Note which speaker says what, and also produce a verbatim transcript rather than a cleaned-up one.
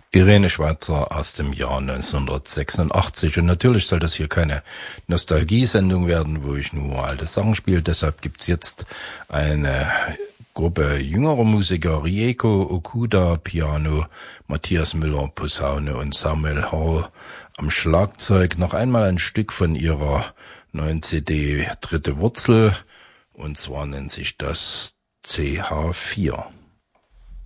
Speaker 1: Irene Schwarzer aus dem Jahr neunzehnhundertsechsundachtzig. Und natürlich soll das hier keine Nostalgie-Sendung werden, wo ich nur alte Sachen spiele. Deshalb gibt's jetzt eine Gruppe jüngerer Musiker, Rieko Okuda Piano, Matthias Müller Posaune und Samuel Hall am Schlagzeug. Noch einmal ein Stück von ihrer neuen C D Dritte Wurzel, und zwar nennt sich das C H vier.